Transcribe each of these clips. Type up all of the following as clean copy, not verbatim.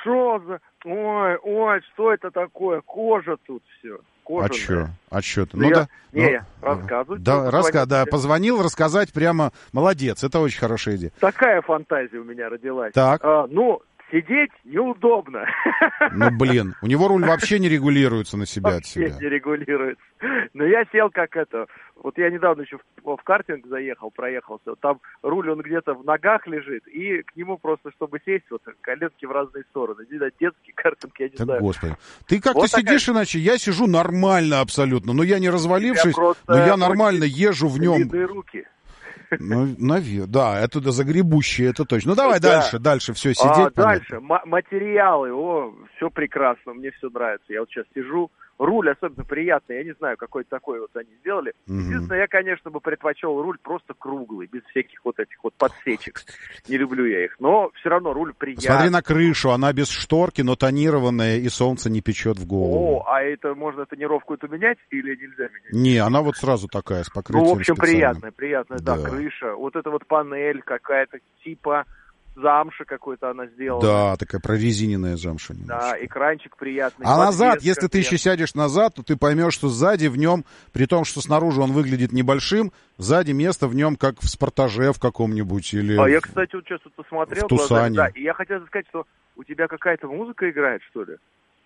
Шо за... Ой, что это такое? Кожа тут все. Кожаная. А чё ты? Рассказывай. Да, позвонил рассказать прямо. Молодец, это очень хорошая идея. Такая фантазия у меня родилась. Так. Сидеть неудобно. Ну, блин, у него руль вообще не регулируется на себя от себя. Вообще не регулируется. Но я сел как это... Вот я недавно еще в картинг заехал, проехался. Там руль, он где-то в ногах лежит, и к нему просто, чтобы сесть, вот коленки в разные стороны. Видать, детский картинг, я не знаю. Господи. Ты как-то вот сидишь иначе, я сижу нормально абсолютно. Но я не развалившись, но я нормально езжу в нем. Руки. Ну, да, это загребущие, это точно. Ну, давай дальше, все, сидеть. Дальше, материалы, все прекрасно, мне все нравится. Я вот сейчас сижу, руль особенно приятный, я не знаю, какой такой вот они сделали. Единственное, я, конечно, бы предпочел руль просто круглый, без всяких вот этих вот подсечек. Не люблю я их, но все равно руль приятный. Смотри на крышу, она без шторки, но тонированная, и солнце не печет в голову. А это можно тонировку эту менять или нельзя менять? Не, она вот сразу такая, с покрытием Ну, в общем, специальным. приятная, да, крыша. Вот эта вот панель какая-то типа замша какой-то она сделала. Да, такая прорезиненная замша. Немножко. Да, экранчик приятный. А назад, если ты еще сядешь назад, то ты поймешь, что сзади в нем, при том, что снаружи он выглядит небольшим, сзади место в нем как в «Спартаже» в каком-нибудь или я, кстати, вот сейчас посмотрел. В «Тусане». Да, и я хотел сказать, что у тебя какая-то музыка играет, что ли?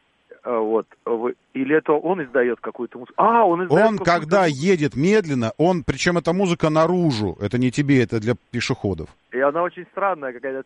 Или это он издает какую-то музыку? Он издает Он, когда едет медленно, причем это музыка наружу, это не тебе, это для пешеходов. И она очень странная какая-то.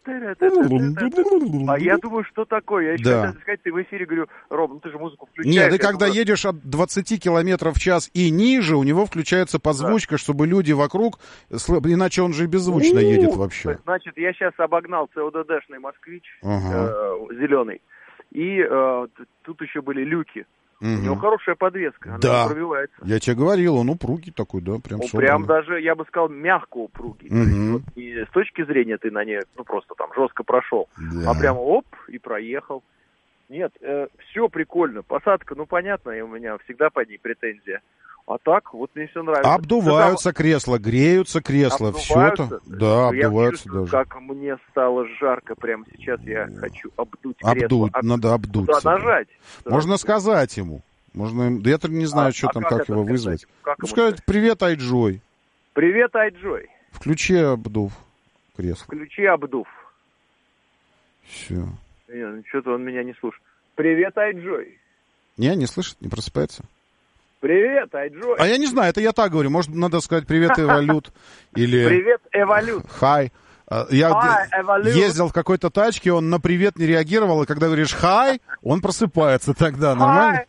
Я думаю, что такое? Я еще хотел сказать, ты в эфире говорю, Ром, ты же музыку включаешь. Нет, ты когда едешь от 20 километров в час и ниже, у него включается подзвучка, чтобы люди вокруг, иначе он же беззвучно едет вообще. Значит, я сейчас обогнал ЦОДДшный «Москвич», зеленый. И тут еще были люки. У него хорошая подвеска, она пробивается. Я тебе говорил, он упругий такой, да, прям собранный. Прям даже, я бы сказал, мягко упругий. То есть, вот, не с точки зрения ты на ней, просто там жестко прошел, а прямо и проехал. Нет, все прикольно. Посадка, понятно, и у меня всегда по ней претензия. А так, вот мне все нравится. Обдуваются кресла, греются кресла, все это. Да, обдуваются даже. Как мне стало жарко прямо сейчас, я хочу обдуть кресло. Надо обдуть. Куда нажать? Можно сказать ему. Да я не знаю, как его вызвать. Сказать: привет, Айджой. Привет, Айджой. Включи обдув кресла. Включи обдув. Все. Что-то он меня не слушает. Привет, Айджой. Не слышит, не просыпается. Привет, Айджой. А я не знаю, это я так говорю. Может, надо сказать привет, Эволют. Или... Привет, Эволют. Хай. Я ездил в какой-то тачке, он на привет не реагировал, и когда говоришь хай, он просыпается тогда. Нормально?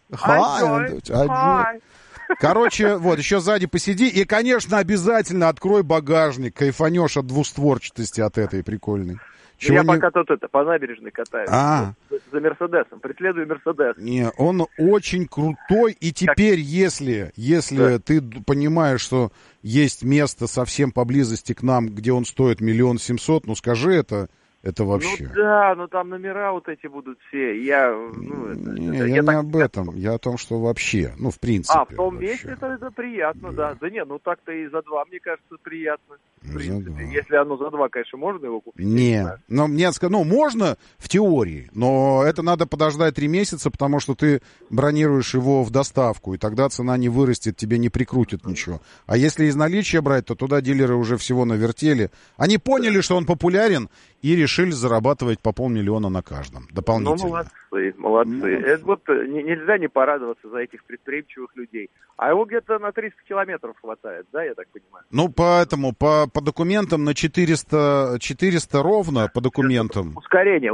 Хай. Короче, вот, еще сзади посиди. И, конечно, обязательно открой багажник. Кайфанешь от двустворчатости от этой прикольной. Пока тут по набережной катаюсь. За Мерседесом. Преследую Мерседес. Не, он очень крутой. И теперь, если ты понимаешь, что есть место совсем поблизости к нам, где он стоит 1 700 000, скажи это вообще. Там номера вот эти будут все. Я не об этом. Я о том, что вообще, в принципе. В том месте это приятно, да. Да нет, так-то и за 2, мне кажется, приятно. В принципе. Если оно за 2, конечно, можно его купить. Можно в теории, но это надо подождать 3 месяца, потому что ты бронируешь его в доставку, и тогда цена не вырастет, тебе не прикрутят ничего. А если из наличия брать, то туда дилеры уже всего навертели. Они поняли, что он популярен, и решили зарабатывать по 500 000 на каждом дополнительно. Молодцы. Это нельзя не порадоваться за этих предприимчивых людей. А его где-то на 300 километров хватает, да, я так понимаю? Поэтому по документам на 400 ровно, по документам. Ускорение.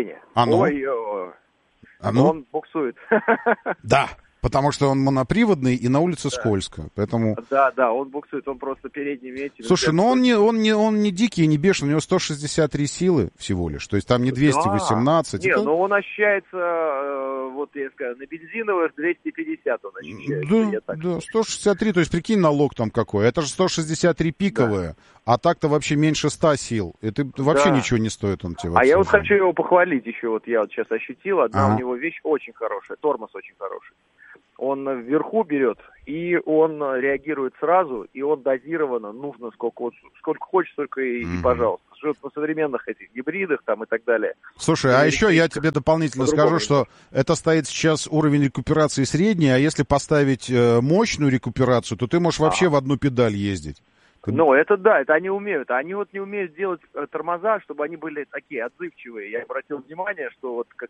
Он буксует. Да. Потому что он моноприводный и на улице скользко, поэтому... Да, он буксует, он просто передними этими... Слушай, он не дикий, не бешеный, у него 163 силы всего лишь, то есть там не 218. Он ощущается, я скажу, на бензиновых 250 он ощущается. Да, 163, то есть прикинь, налог там какой, это же 163 пиковое, а так-то вообще меньше 100 сил, это вообще ничего не стоит он тебе. А я хочу его похвалить еще, я сейчас ощутил, одна у него вещь очень хорошая, тормоз очень хороший. Он вверху берет, и он реагирует сразу, и он дозированно, нужно сколько хочешь, столько и пожалуйста. живет на современных этих гибридах там и так далее. Слушай, а еще я тебе дополнительно скажу, что это стоит сейчас уровень рекуперации средний, а если поставить мощную рекуперацию, то ты можешь вообще в одну педаль ездить. Ну, это да, это они умеют. Они вот не умеют делать тормоза, чтобы они были такие отзывчивые. Я обратил внимание, что вот как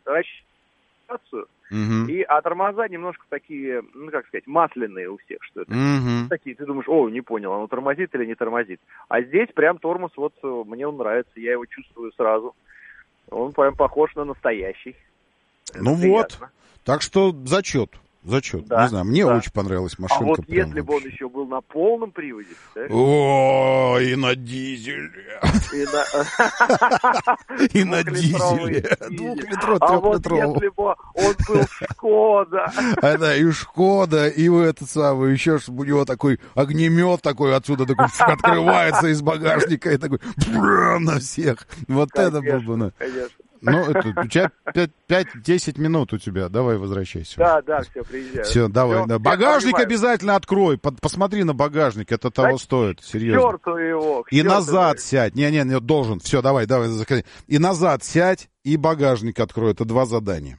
а тормоза немножко такие, ну, как сказать, масляные у всех, что это. Такие, ты думаешь, не понял, оно тормозит или не тормозит. А здесь прям тормоз, вот, мне он нравится, я его чувствую сразу. Он прям похож на настоящий. Ну вот, так что зачет. Да, не знаю, мне очень понравилась машинка. А вот если бы он еще был на полном приводе, о, и на дизеле. И на дизеле. 2-литровый, 3-литровый. А вот если бы он был Шкода. Да, и Шкода, и этот самый, еще у него такой огнемет такой отсюда такой открывается из багажника и такой на всех. Вот это было бы. Конечно. Ну, это у тебя 5-10 минут у тебя. Давай возвращайся. Да, все, приезжаю. Все, давай. Все, да. Багажник обязательно открой. Посмотри на багажник, это того стоит. Серьезно. Черту его. И назад сядь. Не, должен. Все, давай. И назад сядь, и багажник открой. Это 2 задания.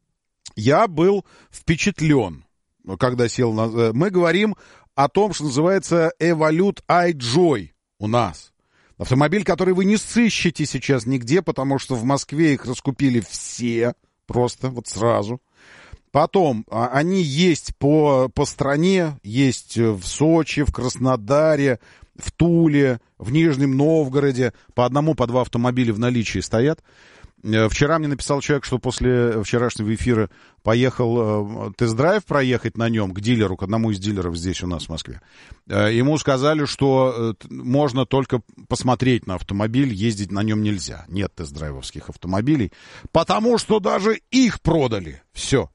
Я был впечатлен, когда сел на... Мы говорим о том, что называется Evolute iJoy у нас. Автомобиль, который вы не сыщете сейчас нигде, потому что в Москве их раскупили все, просто вот сразу. Потом, они есть по стране, есть в Сочи, в Краснодаре, в Туле, в Нижнем Новгороде. По 1, по 2 автомобиля в наличии стоят. Вчера мне написал человек, что после вчерашнего эфира поехал тест-драйв проехать на нем к дилеру, к одному из дилеров здесь у нас в Москве. Ему сказали, что можно только посмотреть на автомобиль, ездить на нем нельзя. Нет тест-драйвовских автомобилей, потому что даже их продали. Все.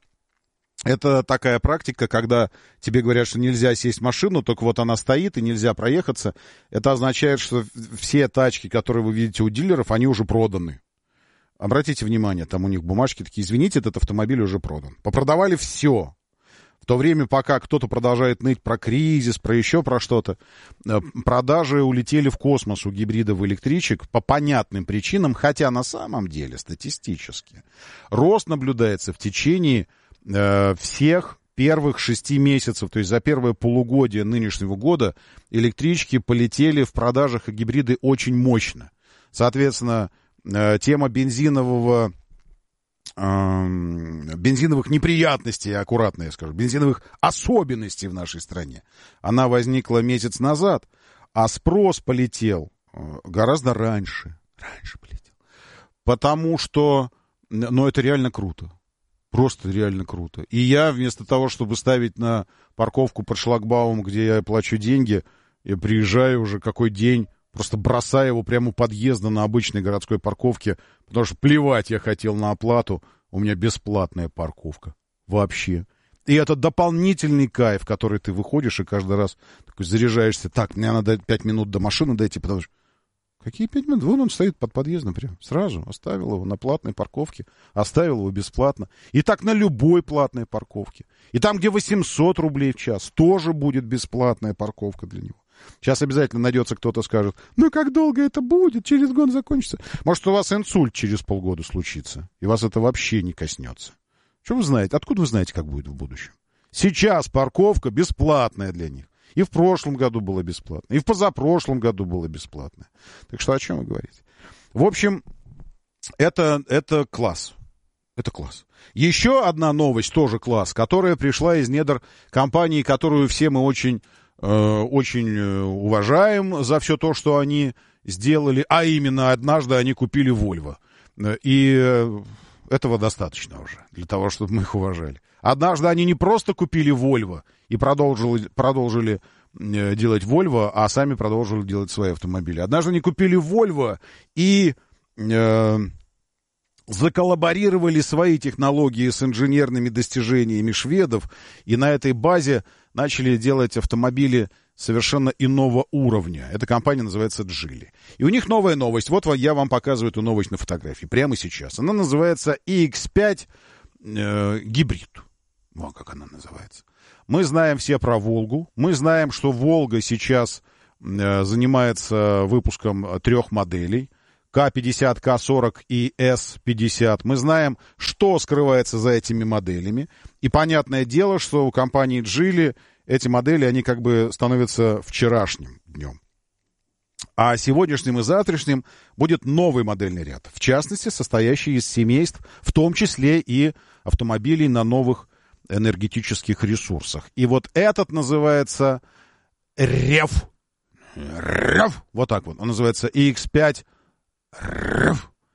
Это такая практика, когда тебе говорят, что нельзя сесть в машину, только вот она стоит и нельзя проехаться. Это означает, что все тачки, которые вы видите у дилеров, они уже проданы. Обратите внимание, там у них бумажки такие, извините, этот автомобиль уже продан. Попродавали все. В то время, пока кто-то продолжает ныть про кризис, про еще про что-то, продажи улетели в космос у гибридов и электричек по понятным причинам, хотя на самом деле статистически рост наблюдается в течение всех первых 6 месяцев, то есть за первое полугодие нынешнего года электрички полетели в продажах и гибриды очень мощно. Соответственно, тема бензиновых неприятностей, аккуратно я скажу, бензиновых особенностей в нашей стране, она возникла месяц назад, а спрос полетел гораздо раньше. Полетел. Потому что, это реально круто. Просто реально круто. И я вместо того, чтобы ставить на парковку под шлагбаум, где я плачу деньги, я приезжаю уже какой день, просто бросаю его прямо у подъезда на обычной городской парковке, потому что плевать я хотел на оплату, у меня бесплатная парковка. Вообще. И это дополнительный кайф, который ты выходишь и каждый раз такой заряжаешься. Так, мне надо 5 минут до машины дойти, потому что... Какие 5 минут? Вон он стоит под подъездом прям. Сразу оставил его на платной парковке, оставил его бесплатно. И так на любой платной парковке. И там, где 800 рублей в час, тоже будет бесплатная парковка для него. Сейчас обязательно найдется кто-то скажет, как долго это будет, через год закончится. Может, у вас инсульт через полгода случится, и вас это вообще не коснется. Что вы знаете? Откуда вы знаете, как будет в будущем? Сейчас парковка бесплатная для них. И в прошлом году было бесплатно, и в позапрошлом году было бесплатно. Так что о чем вы говорите? В общем, это класс. Это класс. Еще одна новость, тоже класс, которая пришла из недр компании, которую все мы очень уважаем за все то, что они сделали, а именно однажды они купили Volvo. И этого достаточно уже для того, чтобы мы их уважали. Однажды они не просто купили Volvo и продолжили делать Volvo, а сами продолжили делать свои автомобили. Однажды они купили Volvo и заколлаборировали свои технологии с инженерными достижениями шведов, и на этой базе начали делать автомобили совершенно иного уровня. Эта компания называется Geely. И у них новая новость. Вот я вам показываю эту новость на фотографии прямо сейчас. Она называется iX5 гибрид. Вот как она называется. Мы знаем все про Волгу. Мы знаем, что Волга сейчас занимается выпуском 3 моделей. К-50, К-40 и С-50. Мы знаем, что скрывается за этими моделями. И понятное дело, что у компании Geely эти модели, они как бы становятся вчерашним днем. А сегодняшним и завтрашним будет новый модельный ряд. В частности, состоящий из семейств, в том числе и автомобилей на новых энергетических ресурсах. И вот этот называется REV. REV. Вот так вот. Он называется iX5 REV.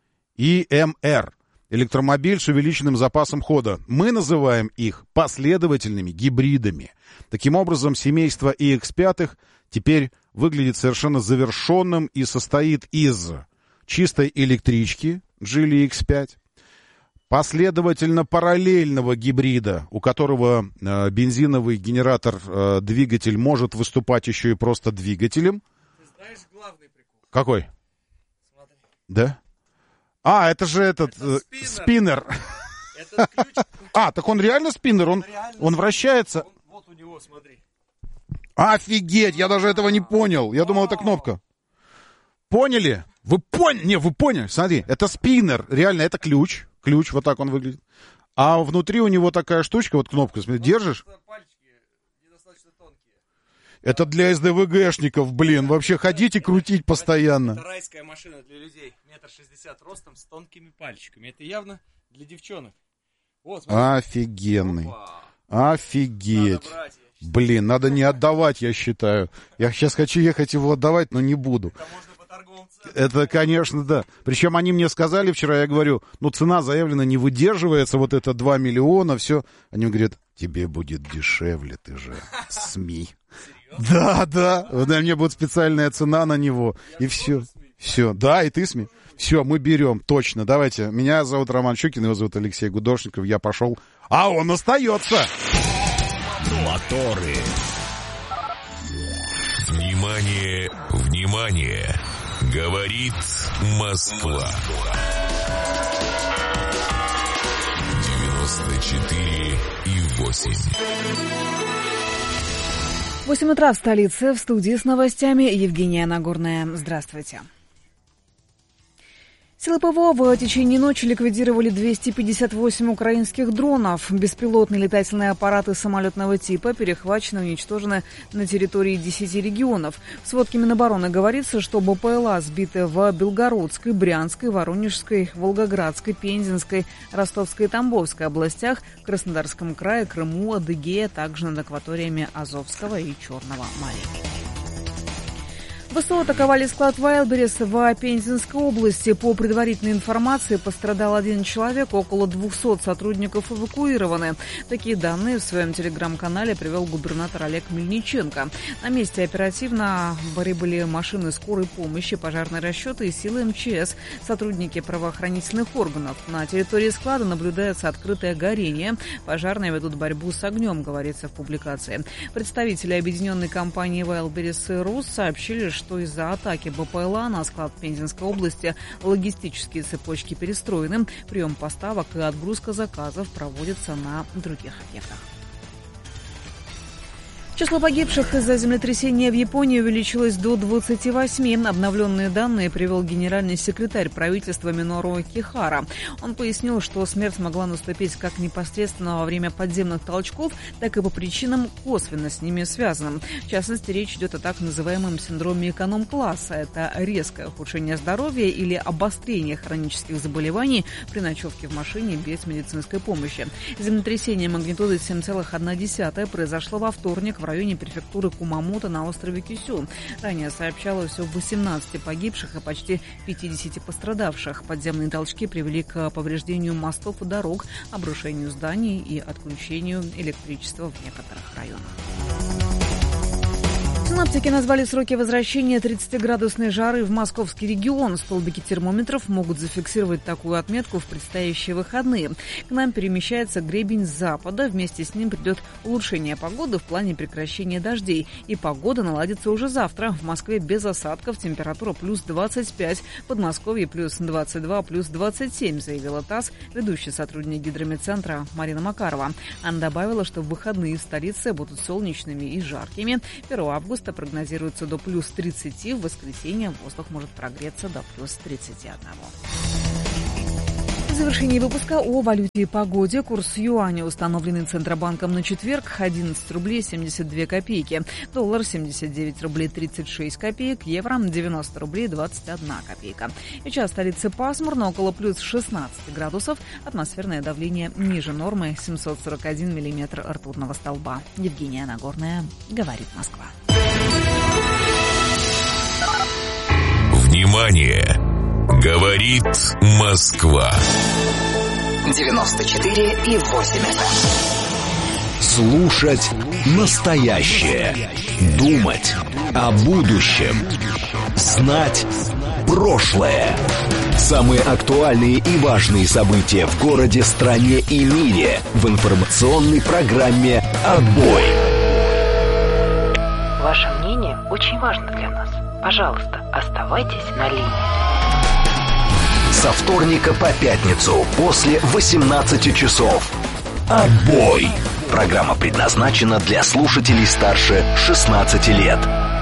EMR. Электромобиль с увеличенным запасом хода. Мы называем их последовательными гибридами. Таким образом, семейство iX5 теперь выглядит совершенно завершенным и состоит из чистой электрички Geely X5, последовательно параллельного гибрида, у которого бензиновый генератор-двигатель может выступать еще и просто двигателем. Ты знаешь главный прикол? Какой? Смотри. Да? А, это же этот спиннер. Этот ключ... Так он реально спиннер? Он вращается? Вот у него, смотри. Офигеть, я даже этого не понял. Я думал, это кнопка. Поняли? Вы поняли? Не, вы поняли. Смотри, это спиннер. Реально, это ключ. Ключ, вот так он выглядит. А внутри у него такая штучка, вот кнопка. Смотри, держишь? Пальчики недостаточно тонкие. Это для СДВГшников, блин. Вообще ходить и крутить постоянно. Это райская машина для людей. 1,60 м ростом с тонкими пальчиками. Это явно для девчонок. Вот, смотри. Офигенный. Опа. Офигеть. Надо брать, Блин, надо не отдавать, я считаю. Я сейчас хочу ехать его отдавать, но не буду. Это можно по торговым ценам. Это, конечно, да. Причем они мне сказали вчера, я говорю, цена заявлена не выдерживается, вот это 2 миллиона, все. Они говорят, тебе будет дешевле, ты же СМИ. Серьезно? Да, мне будет специальная цена на него, и все. Все, да, и ты СМИ. Все, мы берем, точно, давайте. Меня зовут Роман Щукин, его зовут Алексей Гудошников, я пошел, а он остается. Моторы. Внимание, внимание! Говорит Москва. 94,8. 8 утра в столице. В студии с новостями Евгения Нагорная. Здравствуйте. Силы ПВО в течение ночи ликвидировали 258 украинских дронов. Беспилотные летательные аппараты самолетного типа перехвачены и уничтожены на территории 10 регионов. В сводке Минобороны говорится, что БПЛА сбиты в Белгородской, Брянской, Воронежской, Волгоградской, Пензенской, Ростовской и Тамбовской областях, Краснодарском крае, Крыму, Адыгее, а также над акваториями Азовского и Черного морей. ВСУ атаковали склад Wildberries в Пензенской области. По предварительной информации, пострадал 1 человек, около 200 сотрудников эвакуированы. Такие данные в своем телеграм-канале привел губернатор Олег Мельниченко. На месте оперативно прибыли машины скорой помощи, пожарные расчеты и силы МЧС, сотрудники правоохранительных органов. На территории склада наблюдается открытое горение. Пожарные ведут борьбу с огнем, говорится в публикации. Представители объединенной компании Wildberries Рус сообщили, что из-за атаки БПЛА на склад в Пензенской области логистические цепочки перестроены, прием поставок и отгрузка заказов проводится на других объектах. Число погибших из-за землетрясения в Японии увеличилось до 28. Обновленные данные привел генеральный секретарь правительства Минору Кихара. Он пояснил, что смерть могла наступить как непосредственно во время подземных толчков, так и по причинам косвенно с ними связанным. В частности, речь идет о так называемом синдроме эконом-класса. Это резкое ухудшение здоровья или обострение хронических заболеваний при ночевке в машине без медицинской помощи. Землетрясение магнитудой 7,1 произошло во вторник в районе префектуры Кумамото на острове Кюсю. Ранее сообщалось о 18 погибших и почти 50 пострадавших. Подземные толчки привели к повреждению мостов и дорог, обрушению зданий и отключению электричества в некоторых районах. Синоптики назвали сроки возвращения 30-градусной жары в московский регион. Столбики термометров могут зафиксировать такую отметку в предстоящие выходные. К нам перемещается гребень с запада. Вместе с ним придет улучшение погоды в плане прекращения дождей. И погода наладится уже завтра. В Москве без осадков, температура плюс 25, в Подмосковье плюс 22, плюс 27, заявила ТАСС, ведущий сотрудник гидрометцентра Марина Макарова. Она добавила, что в выходные в столице будут солнечными и жаркими. 1 августа августа прогнозируется до плюс 30, в воскресенье воздух может прогреться до плюс 31. В завершении выпуска о валюте и погоде. Курс юаня, установленный Центробанком на четверг, 11 рублей 72 копейки. Доллар 79 рублей 36 копеек. Евро 90 рублей 21 копейка. Сейчас в столице пасмурно, около плюс 16 градусов. Атмосферное давление ниже нормы, 741 миллиметр ртутного столба. Евгения Нагорная, говорит Москва. Внимание! Говорит Москва. 94,8. Слушать настоящее. Думать о будущем. Знать прошлое. Самые актуальные и важные события в городе, стране и мире в информационной программе «Отбой». Ваше мнение очень важно для нас. Пожалуйста, оставайтесь на линии. Со вторника по пятницу после 18 часов. «Отбой». Программа предназначена для слушателей старше 16 лет.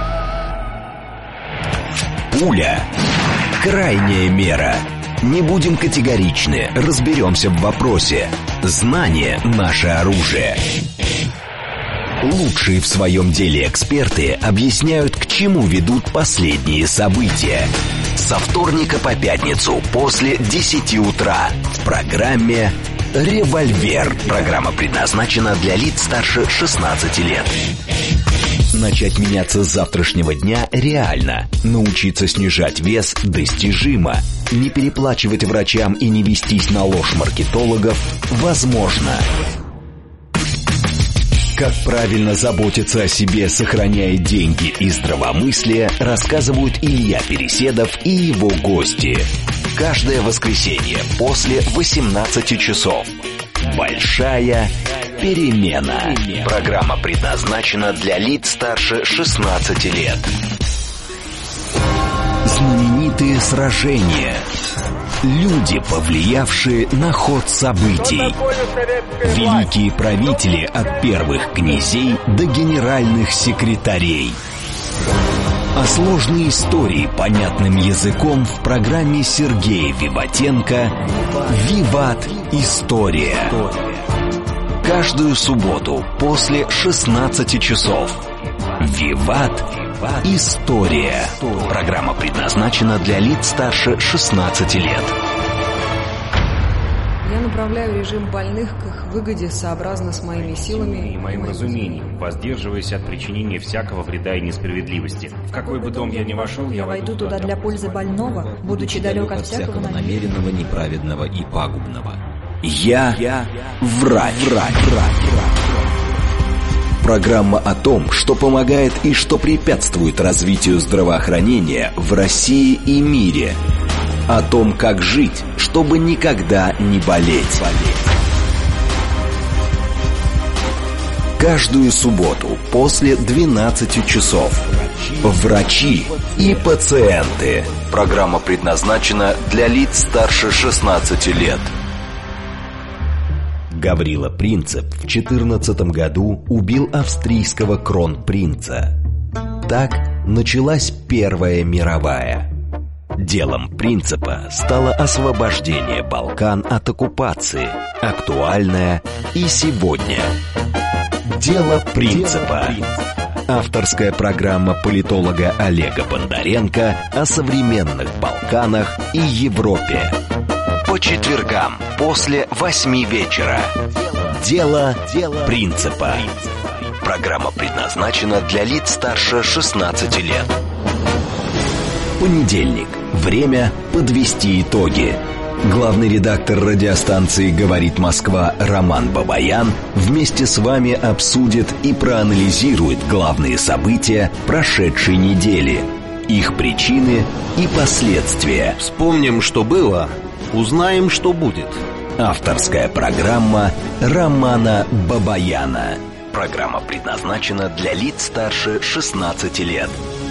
Пуля. Крайняя мера. Не будем категоричны, разберемся в вопросе. Знание – наше оружие. Лучшие в своем деле эксперты объясняют, к чему ведут последние события. Со вторника по пятницу после 10 утра в программе «Револьвер». Программа предназначена для лиц старше 16 лет. Начать меняться с завтрашнего дня реально. Научиться снижать вес достижимо. Не переплачивать врачам и не вестись на ложь маркетологов возможно. Как правильно заботиться о себе, сохраняя деньги и здравомыслие, рассказывают Илья Переседов и его гости. Каждое воскресенье после 18 часов. Большая перемена. Программа предназначена для лиц старше 16 лет. Знаменитые сражения. Люди, повлиявшие на ход событий. Великие правители от первых князей до генеральных секретарей. А сложные истории понятным языком в программе Сергея Виватенко «Виват. История». Каждую субботу после 16 часов. «Виват. История». Программа предназначена для лиц старше 16 лет. Я направляю режим больных к их выгоде сообразно с моими силами и моим разумением, воздерживаясь от причинения всякого вреда и несправедливости. В какой бы дом я ни вошел, я войду туда для пользы больного, будучи далек от всякого намеренного, неправедного и пагубного. Я врач. Программа о том, что помогает и что препятствует развитию здравоохранения в России и мире. О том, как жить, чтобы никогда не болеть. Каждую субботу после 12 часов. Врачи и пациенты. Программа предназначена для лиц старше 16 лет. Гаврила Принцип в 14 году убил австрийского кронпринца. Так началась Первая мировая. Делом Принципа стало освобождение Балкан от оккупации, актуальное и сегодня. Дело Принципа. Авторская программа политолога Олега Бондаренко о современных Балканах и Европе. По четвергам после 8 вечера. Дело Принципа. Программа предназначена для лиц старше 16 лет. Понедельник. Время подвести итоги. Главный редактор радиостанции «Говорит Москва» Роман Бабаян вместе с вами обсудит и проанализирует главные события прошедшей недели, их причины и последствия. Вспомним, что было, узнаем, что будет. Авторская программа Романа Бабаяна. Программа предназначена для лиц старше 16 лет.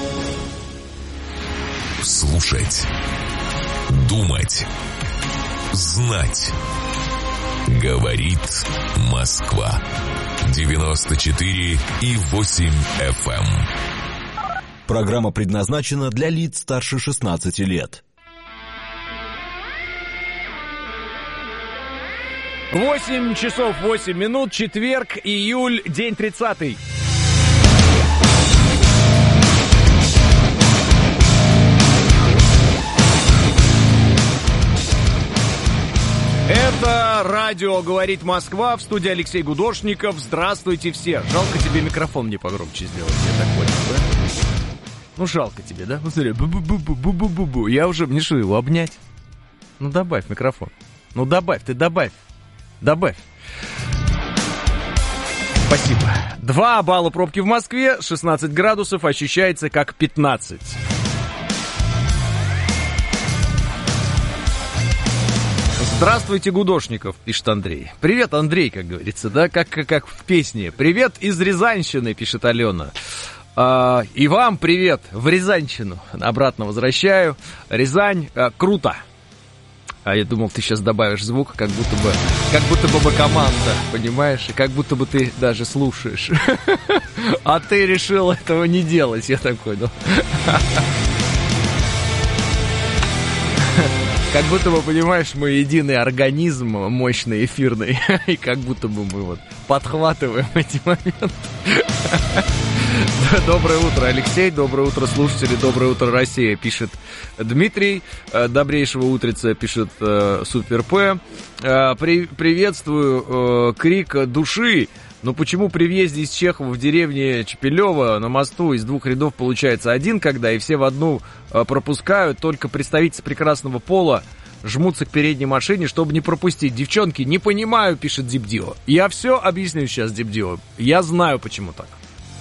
Слушать, думать, знать. Говорит Москва. 94,8 FM. Программа предназначена для лиц старше 16 лет. 8 часов 8 минут, четверг, июль, день 30-й. Это радио «Говорит Москва», в студии Алексей Гудошников. Здравствуйте все. Жалко тебе микрофон мне погромче сделать, я так понял, да? Ну, жалко тебе, да? Ну, смотри, бу-бу-бу-бу-бу-бу-бу. Я уже, мне что, его обнять? Ну, добавь микрофон. Ну, добавь, ты добавь. Добавь. Спасибо. 2 балла пробки в Москве, 16 градусов, ощущается как 15. Здравствуйте, Гудошников, пишет Андрей. Привет, Андрей, как говорится, да, как в песне. Привет из Рязанщины, пишет Алена. И вам привет в Рязанщину. Обратно возвращаю. Рязань, круто. А я думал, ты сейчас добавишь звук, как будто бы команда, понимаешь? И как будто бы ты даже слушаешь. А ты решил этого не делать, я так понял. Как будто бы, понимаешь, мы единый организм, мощный, эфирный. И как будто бы мы вот подхватываем эти моменты. Доброе утро, Алексей. Доброе утро, слушатели. Доброе утро, Россия, пишет Дмитрий. Добрейшего утреца, пишет Супер П. Приветствую, крик души. Но почему при въезде из Чехова в деревне Чепелево на мосту из 2 рядов получается 1, когда и все в одну пропускают, только представители прекрасного пола жмутся к передней машине, чтобы не пропустить. Девчонки, не понимаю, пишет Дипдио. Я все объясню сейчас, Дипдио. Я знаю, почему так.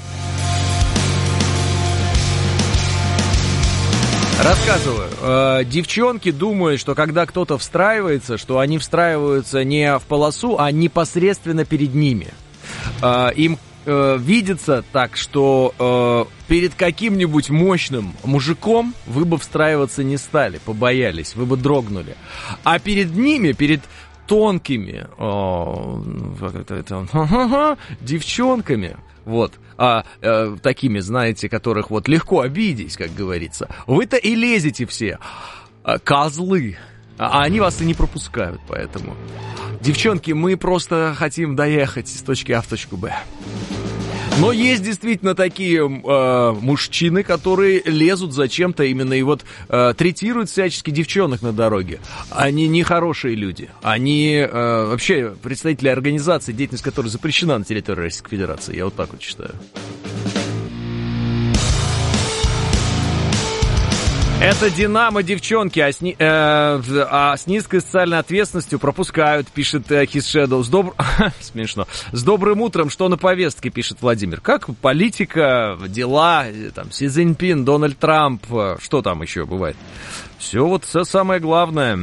Рассказываю. Девчонки думают, что когда кто-то встраивается, что они встраиваются не в полосу, а непосредственно перед ними. Им видится так, что перед каким-нибудь мощным мужиком вы бы встраиваться не стали, побоялись, вы бы дрогнули. А перед ними, перед тонкими девчонками, вот, такими, знаете, которых вот легко обидеть, как говорится, вы-то и лезете все, козлы, а они вас и не пропускают, поэтому... Девчонки, мы просто хотим доехать с точки А в точку Б. Но есть действительно такие мужчины, которые лезут зачем-то именно и вот третируют всячески девчонок на дороге. Они не хорошие люди. Они вообще представители организации, деятельность которой запрещена на территории Российской Федерации. Я вот так вот считаю. Это «Динамо» девчонки, а с низкой социальной ответственностью пропускают, пишет His Shadow. Смешно. С добрым утром, что на повестке, пишет Владимир. Как политика, дела, там, Си Цзиньпин, Дональд Трамп, что там еще бывает? Все вот все самое главное.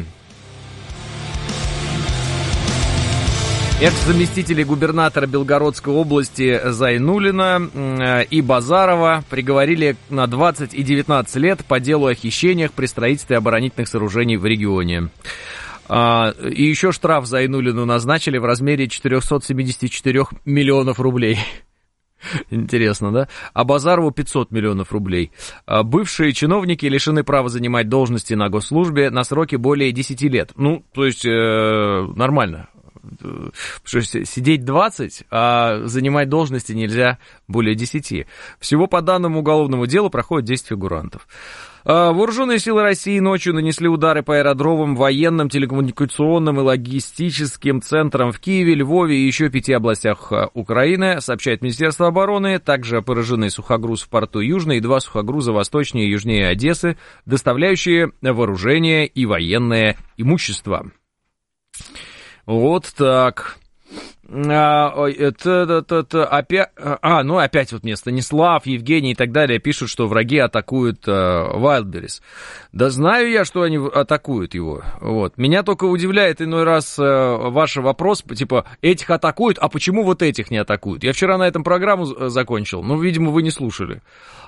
Экс-заместители губернатора Белгородской области Зайнуллина и Базарова приговорили на 20 и 19 лет по делу о хищениях при строительстве оборонительных сооружений в регионе. И еще штраф Зайнуллину назначили в размере 474 миллионов рублей. Интересно, да? А Базарову 500 миллионов рублей. Бывшие чиновники лишены права занимать должности на госслужбе на сроки более 10 лет. Ну, то есть, нормально. Что сидеть 20, а занимать должности нельзя более 10. Всего по данному уголовному делу проходит 10 фигурантов. Вооруженные силы России ночью нанесли удары по аэродромам, военным, телекоммуникационным и логистическим центрам в Киеве, Львове и еще 5 областях Украины, сообщает Министерство обороны. Также поражены сухогруз в порту Южный и 2 сухогруза восточнее и южнее Одессы, доставляющие вооружение и военное имущество. Вот так. Опять вот мне Станислав, Евгений и так далее пишут, что враги атакуют Wildberries. Да знаю я, что они атакуют его. Вот. Меня только удивляет иной раз ваш вопрос, типа, этих атакуют, а почему вот этих не атакуют? Я вчера на этом программу закончил, но, видимо, вы не слушали.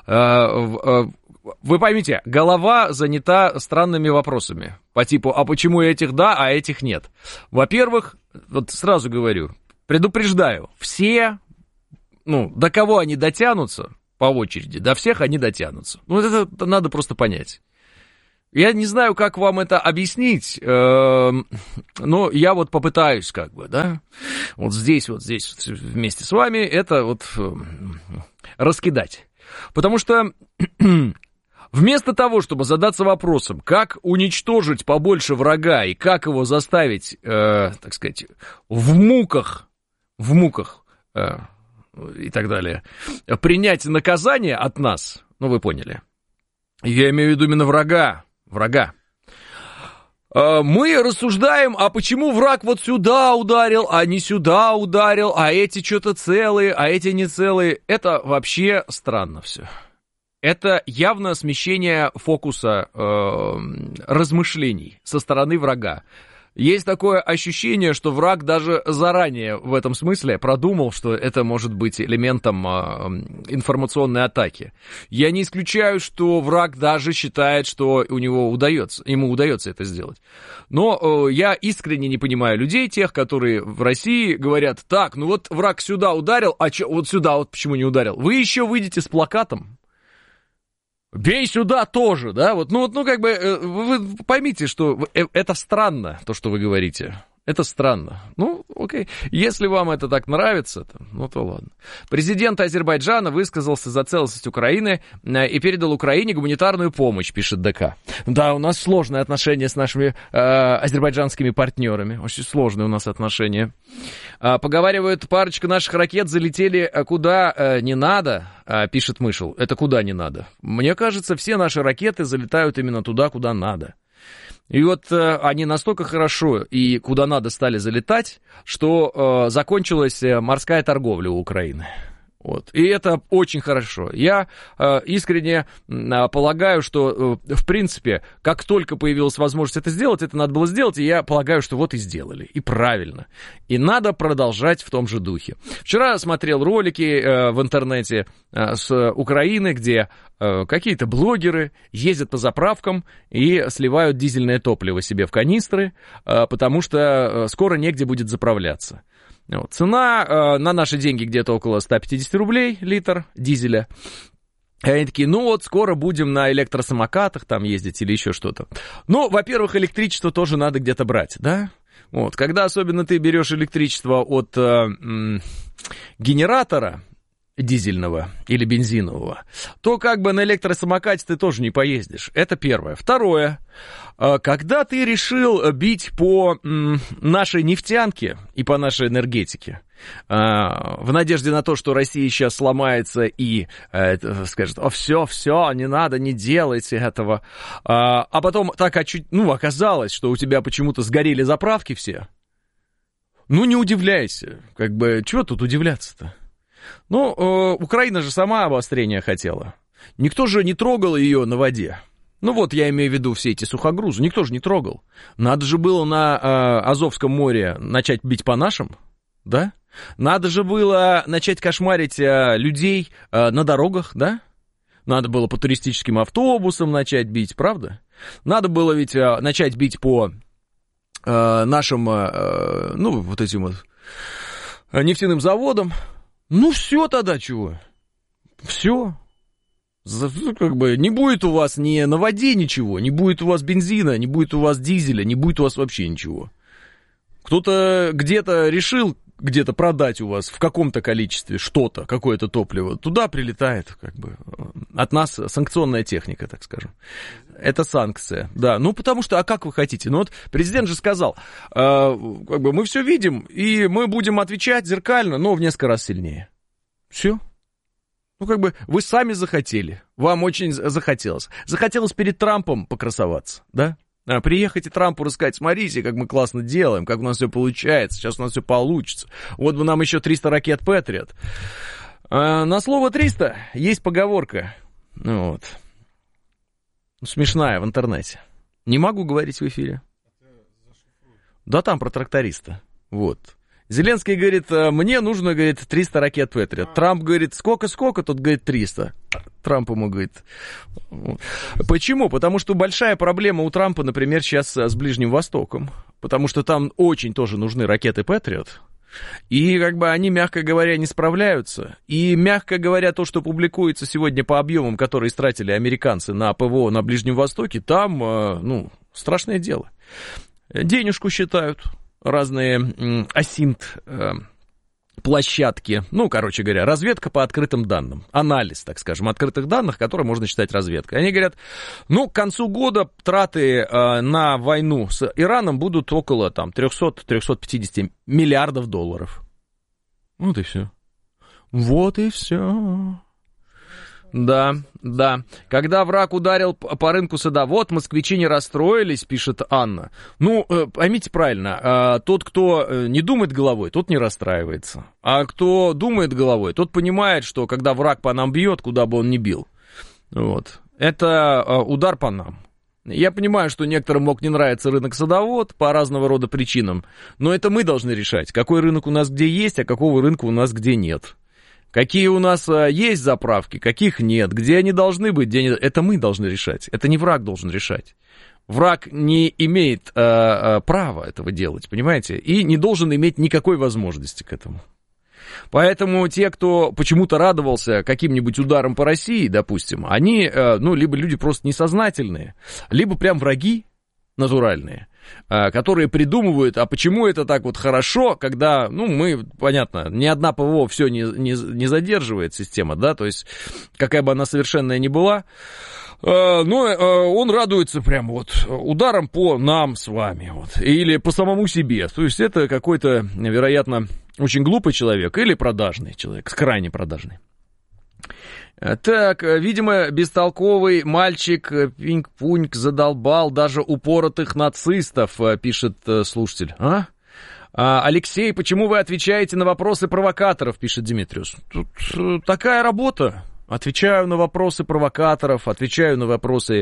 Вы поймите, голова занята странными вопросами. По типу, а почему этих да, а этих нет? Во-первых, вот сразу говорю, предупреждаю, все, до кого они дотянутся, по очереди, до всех они дотянутся. Ну, это надо просто понять. Я не знаю, как вам это объяснить, но я вот попытаюсь, как бы, да, вот здесь вместе с вами это вот раскидать. Потому что вместо того, чтобы задаться вопросом, как уничтожить побольше врага и как его заставить, так сказать, в муках и так далее, принять наказание от нас, ну, вы поняли, я имею в виду именно врага. Мы рассуждаем, а почему враг вот сюда ударил, а не сюда ударил, а эти что-то целые, а эти не целые. Это вообще странно все. Это явно смещение фокуса размышлений со стороны врага. Есть такое ощущение, что враг даже заранее в этом смысле продумал, что это может быть элементом информационной атаки. Я не исключаю, что враг даже считает, что ему удается это сделать. Но я искренне не понимаю людей, тех, которые в России говорят, так, ну вот враг сюда ударил, а вот сюда вот почему не ударил? Вы еще выйдете с плакатом. Бей сюда тоже, да, вот, ну, как бы, вы поймите, что это странно, то, что вы говорите, это странно, ну, окей, если вам это так нравится, ну, то ладно. Президент Азербайджана высказался за целостность Украины и передал Украине гуманитарную помощь, пишет ДК. Да, у нас сложные отношения с нашими азербайджанскими партнерами, очень сложные у нас отношения. Поговаривают, парочка наших ракет залетели куда не надо, пишет Мышел. Это куда не надо? Мне кажется, все наши ракеты залетают именно туда, куда надо. И вот они настолько хорошо и куда надо стали залетать, что закончилась морская торговля у Украины. Вот. И это очень хорошо. Я искренне полагаю, что, в принципе, как только появилась возможность это сделать, это надо было сделать, и я полагаю, что вот и сделали. И правильно. И надо продолжать в том же духе. Вчера смотрел ролики в интернете с Украины, где какие-то блогеры ездят по заправкам и сливают дизельное топливо себе в канистры, потому что скоро негде будет заправляться. Вот. Цена на наши деньги где-то около 150 рублей литр дизеля. И они такие, ну вот скоро будем на электросамокатах там ездить или еще что-то. Ну, во-первых, электричество тоже надо где-то брать, да? Вот. Когда особенно ты берешь электричество от генератора дизельного или бензинового, то как бы на электросамокате ты тоже не поездишь. Это первое. Второе. Когда ты решил бить по нашей нефтянке и по нашей энергетике, в надежде на то, что Россия сейчас сломается и скажет, все, не надо, не делайте этого, а потом так оказалось, что у тебя почему-то сгорели заправки все, ну не удивляйся, как бы, чего тут удивляться-то? Ну, Украина же сама обострение хотела. Никто же не трогал ее на воде. Ну вот, я имею в виду все эти сухогрузы. Никто же не трогал. Надо же было на Азовском море начать бить по нашим, да? Надо же было начать кошмарить людей на дорогах, да? Надо было по туристическим автобусам начать бить, правда? Надо было ведь начать бить по нашим, вот этим вот нефтяным заводам. Ну, все тогда чего? Все. Как бы не будет у вас ни на воде ничего, не будет у вас бензина, не будет у вас дизеля, не будет у вас вообще ничего. Кто-то где-то решил где-то продать у вас в каком-то количестве что-то, какое-то топливо. Туда прилетает, как бы, от нас санкционная техника, так скажем. Это санкция, да. Ну, потому что, а как вы хотите? Ну, вот президент же сказал, как бы мы все видим, и мы будем отвечать зеркально, но в несколько раз сильнее. Все. Ну, как бы, вы сами захотели, вам очень захотелось. Захотелось перед Трампом покрасоваться, да? Приехать и Трампу рассказать, смотрите, как мы классно делаем, как у нас все получается, сейчас у нас все получится. Вот бы нам еще 300 ракет Патриот. На слово 300 есть поговорка, вот. Смешная в интернете. Не могу говорить в эфире. Да там про тракториста. Вот. Зеленский говорит, мне нужно, говорит, 300 ракет Патриот. Трамп говорит, сколько? Тот говорит, 300. Трамп ему говорит. Почему? Потому что большая проблема у Трампа, например, сейчас с Ближним Востоком. Потому что там очень тоже нужны ракеты Патриот. И как бы они, мягко говоря, не справляются. И, мягко говоря, то, что публикуется сегодня по объемам, которые истратили американцы на ПВО на Ближнем Востоке, там, ну, страшное дело. Денежку считают разные асинт площадки, ну, короче говоря, разведка по открытым данным, анализ, так скажем, открытых данных, которые можно считать разведкой. Они говорят, ну, к концу года траты на войну с Ираном будут около там 300-350 миллиардов долларов. Вот и все. Вот и все. Да, да. Когда враг ударил по рынку садовод, москвичи не расстроились, пишет Анна. Ну, поймите правильно, тот, кто не думает головой, тот не расстраивается. А кто думает головой, тот понимает, что когда враг по нам бьет, куда бы он ни бил, вот, это удар по нам. Я понимаю, что некоторым мог не нравиться рынок садовод по разного рода причинам, но это мы должны решать, какой рынок у нас где есть, а какого рынка у нас где нет. Какие у нас есть заправки, каких нет, где они должны быть, где нет. Это мы должны решать, это не враг должен решать. Враг не имеет права этого делать, понимаете, и не должен иметь никакой возможности к этому. Поэтому те, кто почему-то радовался каким-нибудь ударом по России, допустим, они, ну, либо люди просто несознательные, либо прям враги натуральные, которые придумывают, а почему это так вот хорошо, когда, ну, мы, понятно, ни одна ПВО все не задерживает система, да, то есть какая бы она совершенная ни была, но он радуется прям вот ударом по нам с вами, вот, или по самому себе, то есть это какой-то, вероятно, очень глупый человек или продажный человек, крайне продажный. Так, видимо, бестолковый мальчик пинг-пуньк задолбал даже упоротых нацистов, пишет слушатель. Алексей, почему вы отвечаете на вопросы провокаторов, пишет Димитриус. Тут такая работа. Отвечаю на вопросы провокаторов, отвечаю на вопросы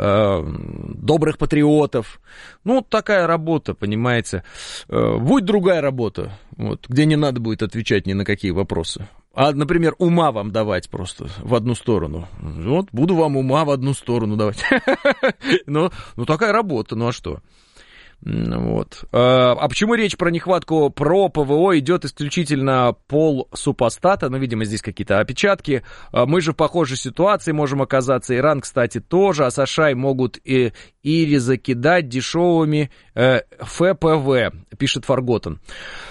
добрых патриотов. Ну, такая работа, понимаете. Будет другая работа, вот, где не надо будет отвечать ни на какие вопросы. А, например, ума вам давать просто в одну сторону. Вот, буду вам ума в одну сторону давать. Ну, такая работа, ну а что? Вот. А почему речь про нехватку про ПВО идет исключительно полсупостата? Ну, видимо, здесь какие-то опечатки. Мы же в похожей ситуации можем оказаться. Иран, кстати, тоже. А США могут и закидать дешевыми ФПВ, пишет Фарготен.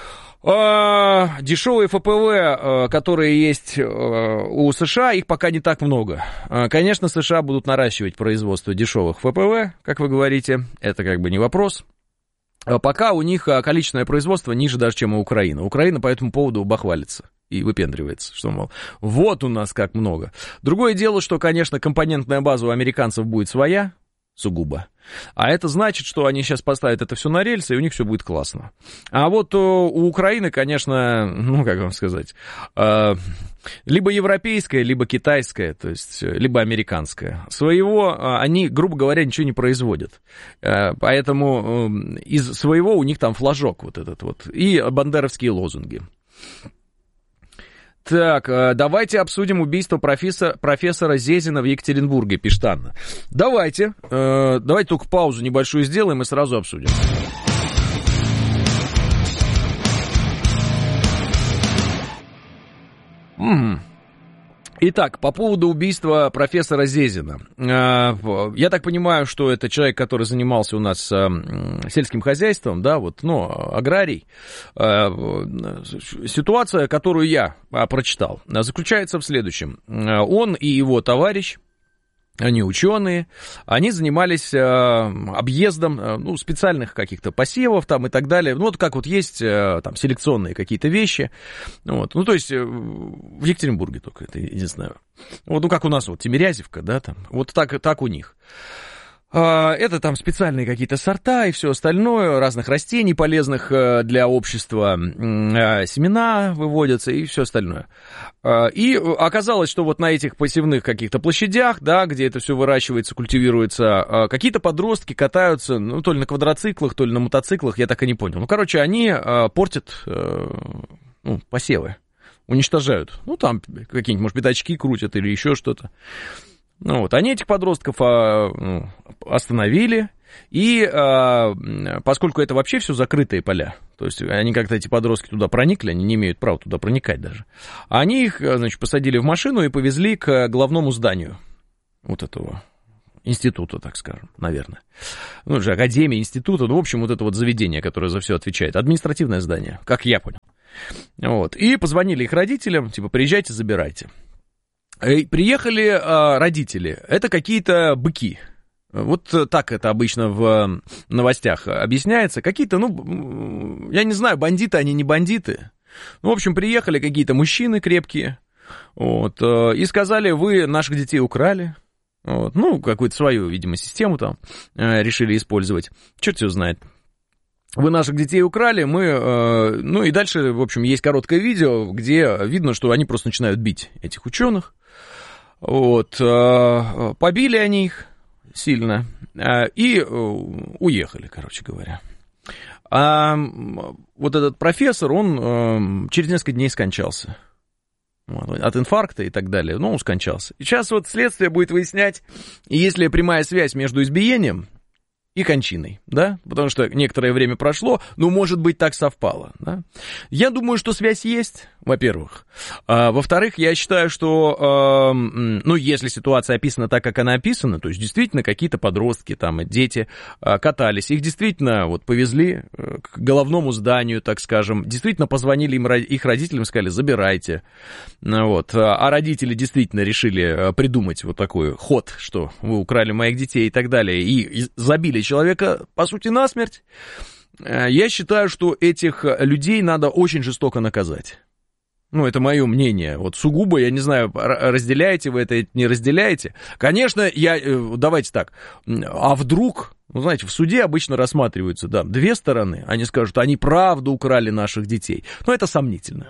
Дешевые ФПВ, которые есть у США, их пока не так много. Конечно, США будут наращивать производство дешевых ФПВ, как вы говорите, это как бы не вопрос. Пока у них количественное производство ниже даже, чем у Украины. Украина по этому поводу бахвалится и выпендривается, что, мол, вот у нас как много. Другое дело, что, конечно, компонентная база у американцев будет своя, сугубо. А это значит, что они сейчас поставят это все на рельсы, и у них все будет классно. А вот у Украины, конечно, ну, как вам сказать, либо европейская, либо китайская, то есть, либо американская. Своего они, грубо говоря, ничего не производят. Поэтому из своего у них там флажок вот этот вот. И бандеровские лозунги. Так, давайте обсудим убийство профессора Зезина в Екатеринбурге, пишет Анна. Давайте только паузу небольшую сделаем и сразу обсудим. Итак, по поводу убийства профессора Зезина. Я так понимаю, что это человек, который занимался у нас сельским хозяйством, да, вот, ну, аграрий. Ситуация, которую я прочитал, заключается в следующем. Он и его товарищ, они ученые, они занимались объездом, ну, специальных каких-то посевов там и так далее. Ну, вот как вот есть там селекционные какие-то вещи. Вот. Ну, то есть в Екатеринбурге только, это единственное. Вот, ну, как у нас вот Тимирязевка, да, там. Вот так у них. Это там специальные какие-то сорта и все остальное, разных растений, полезных для общества, семена выводятся и все остальное. И оказалось, что вот на этих посевных каких-то площадях, да, где это все выращивается, культивируется, какие-то подростки катаются, ну, то ли на квадроциклах, то ли на мотоциклах, я так и не понял. Ну, короче, они портят посевы, уничтожают. Ну, там какие-нибудь, может быть, очки крутят или еще что-то. Ну, вот, они этих подростков остановили, И поскольку это вообще все закрытые поля, то есть они как-то, эти подростки, туда проникли, они не имеют права туда проникать даже, они их, значит, посадили в машину и повезли к главному зданию вот этого института, так скажем, наверное. Ну, же академия, института, ну, в общем, вот это вот заведение, которое за все отвечает. Административное здание, как я понял. Вот. И позвонили их родителям, типа, приезжайте, забирайте. И приехали родители, это какие-то быки. Вот так это обычно в новостях объясняется. Какие-то, ну, я не знаю, бандиты они, не бандиты. Ну, в общем, приехали какие-то мужчины крепкие, вот, и сказали, вы наших детей украли. Вот, ну, какую-то свою, видимо, систему там решили использовать. Черт его знает. Вы наших детей украли, мы... ну, и дальше, в общем, есть короткое видео, где видно, что они просто начинают бить этих ученых. Вот, побили они их сильно и уехали, короче говоря. А вот этот профессор, он через несколько дней скончался. От инфаркта и так далее, но он скончался. И сейчас вот следствие будет выяснять, есть ли прямая связь между избиением и кончиной, да, потому что некоторое время прошло, но, может быть, так совпало, да. Я думаю, что связь есть, во-первых. Во-вторых, я считаю, что, ну, если ситуация описана так, как она описана, то есть, действительно, какие-то подростки, там, дети катались, их действительно, вот, повезли к головному зданию, так скажем, действительно позвонили им, их родителям, сказали, забирайте, вот, а родители действительно решили придумать вот такой ход, что вы украли моих детей и так далее, и забили человека, по сути, насмерть. Я считаю, что этих людей надо очень жестоко наказать. Ну, это мое мнение. Вот сугубо, я не знаю, разделяете вы это, не разделяете. Конечно, давайте так, а вдруг, ну, знаете, в суде обычно рассматриваются, да, две стороны, они скажут, они правда украли наших детей. Но это сомнительно.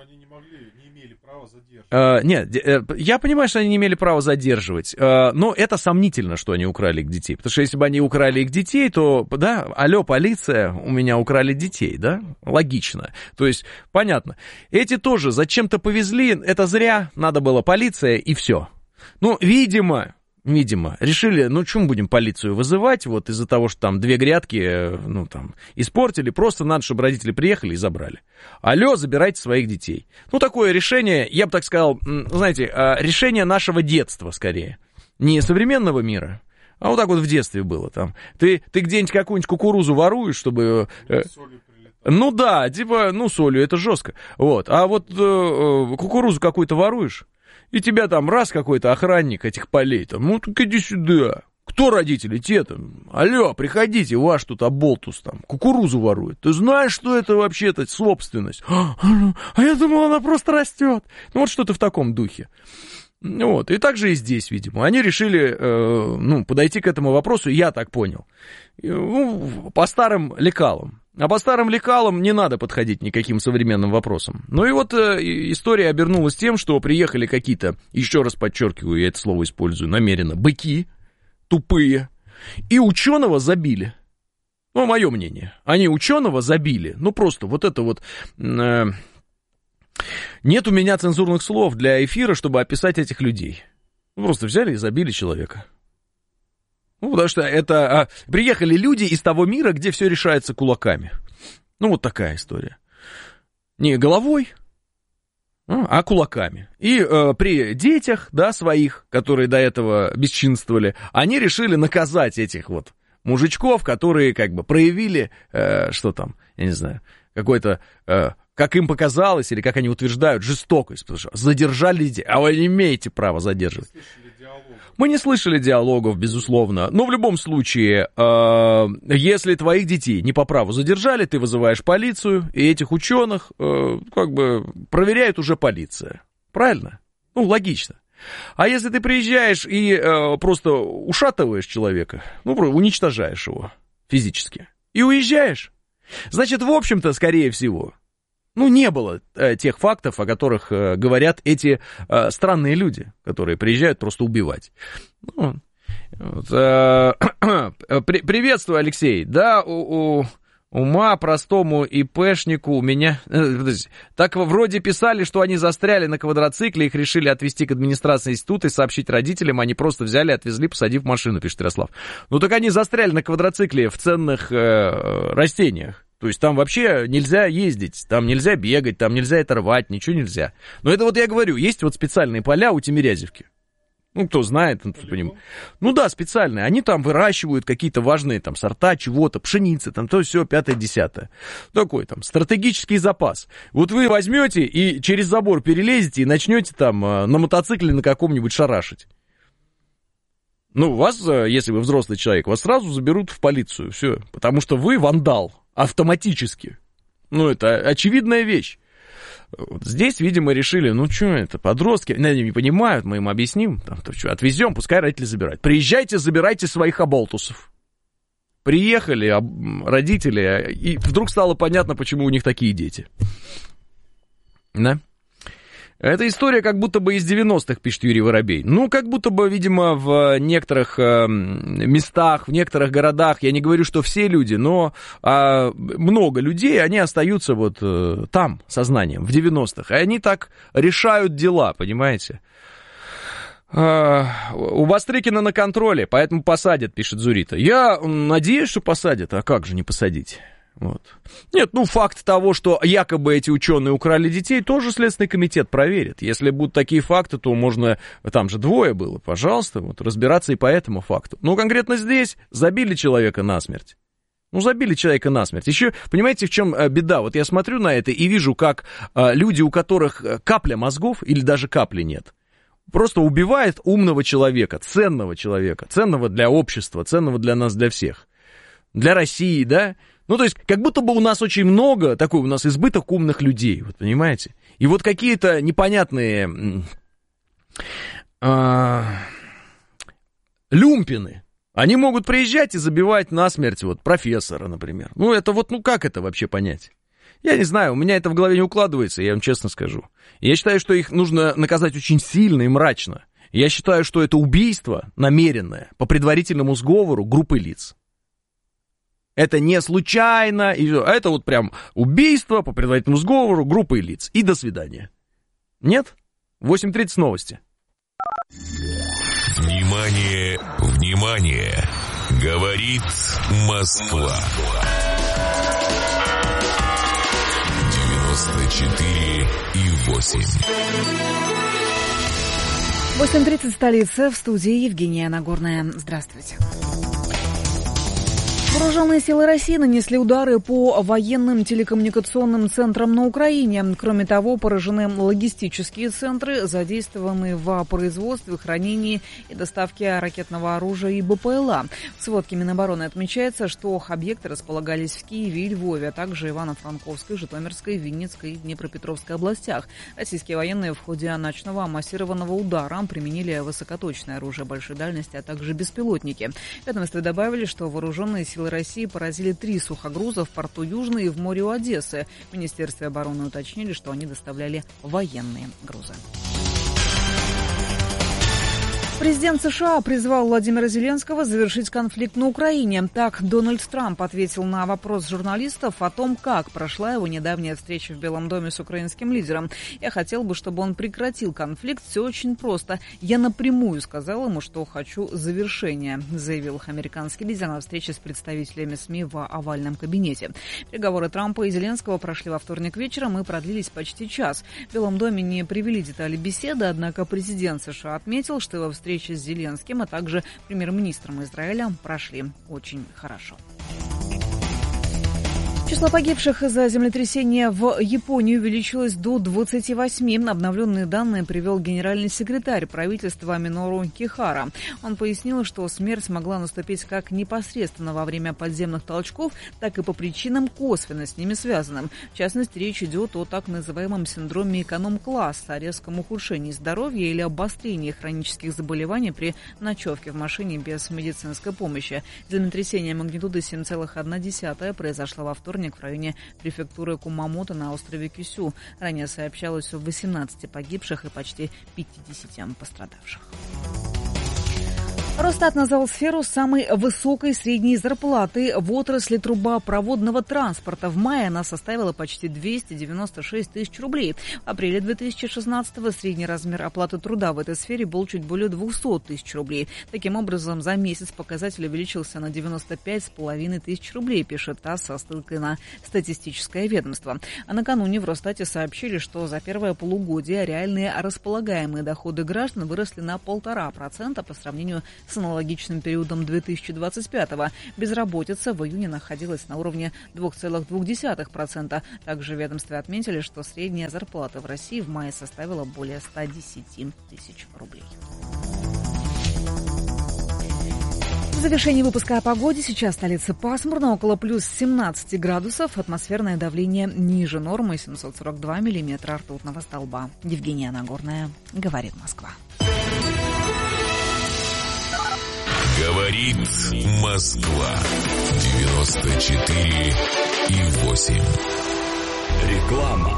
Нет, я понимаю, что они не имели права задерживать, но это сомнительно, что они украли их детей, потому что если бы они украли их детей, то, да, алло, полиция, у меня украли детей, да, логично, то есть, понятно, эти тоже зачем-то повезли, это зря, надо было полиция и все, ну, видимо, решили, ну, чем будем полицию вызывать, вот из-за того, что там 2 грядки, ну, там, испортили, просто надо, чтобы родители приехали и забрали. Алло, забирайте своих детей. Ну, такое решение, я бы так сказал, знаете, решение нашего детства, скорее. Не современного мира, а вот так вот в детстве было там. Ты где-нибудь какую-нибудь кукурузу воруешь, чтобы... Ну, да, типа, ну, солью, это жестко. Вот, а вот кукурузу какую-то воруешь, и тебя там раз какой-то охранник этих полей, там, ну, так иди сюда. Кто родители? Те там. Алло, приходите, ваш тут оболтус там, кукурузу ворует. Ты знаешь, что это вообще-то собственность? А я думал, она просто растет. Ну, вот что-то в таком духе. Вот, и так же и здесь, видимо. Они решили, ну, подойти к этому вопросу, я так понял, ну, по старым лекалам. А по старым лекалам не надо подходить никаким современным вопросам. Ну и вот история обернулась тем, что приехали какие-то, еще раз подчеркиваю, я это слово использую намеренно, быки, тупые, и ученого забили. Ну, мое мнение. Они ученого забили. Ну, просто вот это вот... Нет у меня цензурных слов для эфира, чтобы описать этих людей. Ну, просто взяли и забили человека. Ну, потому что это... приехали люди из того мира, где все решается кулаками. Ну, вот такая история. Не головой, а кулаками. И при детях, да, своих, которые до этого бесчинствовали, они решили наказать этих вот мужичков, которые как бы проявили, что там, я не знаю, какой-то... как им показалось, или как они утверждают, жестокость, потому что задержали детей, а вы не имеете права задерживать. Мы не слышали диалогов, безусловно, но в любом случае, если твоих детей не по праву задержали, ты вызываешь полицию, и этих ученых как бы проверяет уже полиция. Правильно? Ну, логично. А если ты приезжаешь и просто ушатываешь человека, ну, уничтожаешь его физически, и уезжаешь, значит, в общем-то, скорее всего, ну, не было тех фактов, о которых говорят эти странные люди, которые приезжают просто убивать. Ну, вот, приветствую, Алексей. Да, у Ума простому ИПшнику у меня... Так вроде писали, что они застряли на квадроцикле, их решили отвезти к администрации института и сообщить родителям, они просто взяли, отвезли, посадив в машину, пишет Ярослав. Ну так они застряли на квадроцикле в ценных растениях. То есть там вообще нельзя ездить, там нельзя бегать, там нельзя это рвать, ничего нельзя. Но это вот я говорю, есть вот специальные поля у Тимирязевки. Ну, кто знает, кто понимает. Ну да, специальные. Они там выращивают какие-то важные там сорта чего-то, пшеницы, там то все, 5-10. Такой там стратегический запас. Вот вы возьмете и через забор перелезете и начнете там на мотоцикле на каком-нибудь шарашить. Ну, вас, если вы взрослый человек, вас сразу заберут в полицию, все. Потому что вы вандал автоматически. Ну, это очевидная вещь. Вот здесь, видимо, решили, ну что это, подростки, они не понимают, мы им объясним, там, то что, отвезем, пускай родители забирают. Приезжайте, забирайте своих оболтусов. Приехали родители, и вдруг стало понятно, почему у них такие дети. Да? Эта история как будто бы из 90-х, пишет Юрий Воробей. Ну, как будто бы, видимо, в некоторых местах, в некоторых городах, я не говорю, что все люди, но много людей, они остаются вот там, сознанием, в 90-х. И они так решают дела, понимаете? У Бастрыкина на контроле, поэтому посадят, пишет Зурита. Я надеюсь, что посадят, а как же не посадить? Вот. Нет, ну факт того, что якобы эти ученые украли детей, тоже Следственный комитет проверит. Если будут такие факты, то можно, там же 2 было, пожалуйста, вот, разбираться и по этому факту. Но конкретно здесь забили человека насмерть. Ну, забили человека насмерть. Еще, понимаете, в чем беда? Вот я смотрю на это и вижу, как люди, у которых капля мозгов или даже капли нет, просто убивают умного человека, ценного для общества, ценного для нас, для всех. Для России, да? Ну, то есть, как будто бы у нас очень много, такой у нас избыток умных людей, вот понимаете? И вот какие-то непонятные люмпины, они могут приезжать и забивать насмерть вот профессора, например. Ну, это вот, ну, как это вообще понять? Я не знаю, у меня это в голове не укладывается, я вам честно скажу. Я считаю, что их нужно наказать очень сильно и мрачно. Я считаю, что это убийство намеренное по предварительному сговору группы лиц. Это не случайно, это вот прям убийство по предварительному сговору группы лиц. И до свидания. Нет? 8:30 новости. Внимание, внимание! Говорит Москва. 94,8. 8:30 столица, в студии Евгения Нагорная. Здравствуйте. Вооруженные силы России нанесли удары по военным телекоммуникационным центрам на Украине. Кроме того, поражены логистические центры, задействованные в производстве, хранении и доставке ракетного оружия и БПЛА. В сводке Минобороны отмечается, что объекты располагались в Киеве и Львове, а также Ивано-Франковской, Житомирской, Винницкой и Днепропетровской областях. Российские военные в ходе ночного массированного удара применили высокоточное оружие большой дальности, а также беспилотники. В ведомстве добавили, что вооруженные силы России поразили 3 сухогруза в порту Южный и в море у Одессы. В Министерстве обороны уточнили, что они доставляли военные грузы. Президент США призвал Владимира Зеленского завершить конфликт на Украине. Так Дональд Трамп ответил на вопрос журналистов о том, как прошла его недавняя встреча в Белом доме с украинским лидером. «Я хотел бы, чтобы он прекратил конфликт. Все очень просто. Я напрямую сказал ему, что хочу завершения», заявил американский лидер на встрече с представителями СМИ в овальном кабинете. Переговоры Трампа и Зеленского прошли во вторник вечером и продлились почти час. В Белом доме не привели детали беседы, однако президент США отметил, что его встреча с Зеленским, а также премьер-министром Израиля прошли очень хорошо. Число погибших из-за землетрясения в Японии увеличилось до 28. Обновленные данные привел генеральный секретарь правительства Минору Кихара. Он пояснил, что смерть могла наступить как непосредственно во время подземных толчков, так и по причинам косвенно с ними связанным. В частности, речь идет о так называемом синдроме эконом-класса, резком ухудшении здоровья или обострении хронических заболеваний при ночевке в машине без медицинской помощи. Землетрясение магнитудой 7,1 произошло во вторник в районе префектуры Кумамото на острове Кюсю. Ранее сообщалось о 18 погибших и почти 50 пострадавших. Росстат назвал сферу самой высокой средней зарплаты в отрасли трубопроводного транспорта. В мае она составила почти 296 тысяч рублей. В апреле 2016-го средний размер оплаты труда в этой сфере был чуть более 200 тысяч рублей. Таким образом, за месяц показатель увеличился на 95,5 тысяч рублей, пишет ТАСС со ссылкой на статистическое ведомство. А накануне в Росстате сообщили, что за первое полугодие реальные располагаемые доходы граждан выросли на 1,5% по сравнению с аналогичным периодом 2025-го. Безработица в июне находилась на уровне 2,2%. Также в ведомстве отметили, что средняя зарплата в России в мае составила более 110 тысяч рублей. В завершении выпуска о погоде. Сейчас в столице пасмурно, около плюс 17 градусов. Атмосферное давление ниже нормы, 742 миллиметра ртутного столба. Евгения Нагорная, говорит Москва. Говорит Москва. 94,8. Реклама.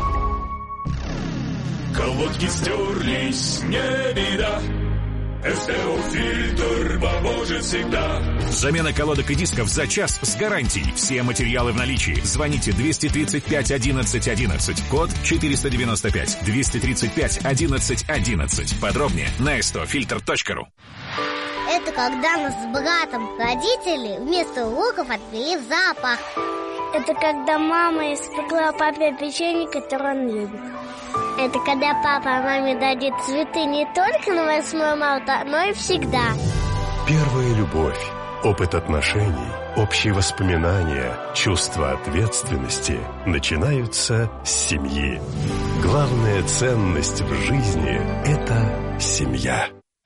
Колодки стерлись, не беда. СТО-фильтр поможет всегда. Замена колодок и дисков за час с гарантией. Все материалы в наличии. Звоните 235 11 11. Код 495. 235 11 11. Подробнее на stofilter.ru. Это когда нас с братом родители вместо уроков отвели в зоопарк. Это когда мама испекла папе печенье, которое он любит. Это когда папа маме дадит цветы не только на 8 марта, но и всегда. Первая любовь, опыт отношений, общие воспоминания, чувство ответственности начинаются с семьи. Главная ценность в жизни – это семья.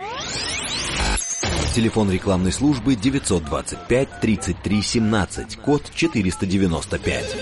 Телефон рекламной службы 925 33 17, код 495.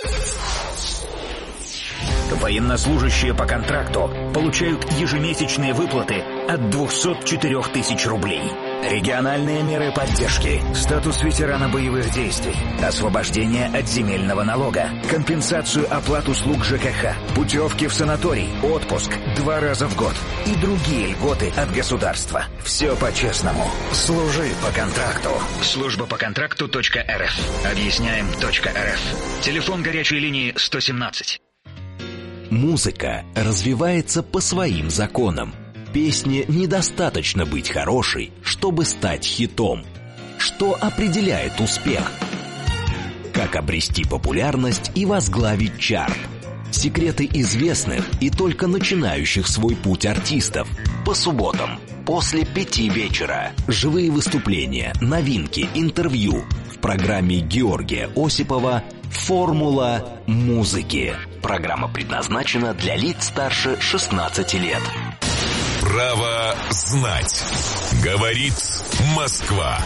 Военнослужащие по контракту получают ежемесячные выплаты от 204 тысяч рублей. Региональные меры поддержки, статус ветерана боевых действий, освобождение от земельного налога, компенсацию оплат услуг ЖКХ, путевки в санаторий, отпуск 2 раза в год и другие льготы от государства. Все по-честному. Служи по контракту. Служба по контракту.рф. Объясняем.рф. Телефон горячей линии 117. Музыка развивается по своим законам. Песне недостаточно быть хорошей, чтобы стать хитом. Что определяет успех? Как обрести популярность и возглавить чарт? Секреты известных и только начинающих свой путь артистов. По субботам после 5 вечера. Живые выступления, новинки, интервью. В программе Георгия Осипова «Формула музыки». Программа предназначена для лиц старше 16 лет. Право знать. Говорит Москва.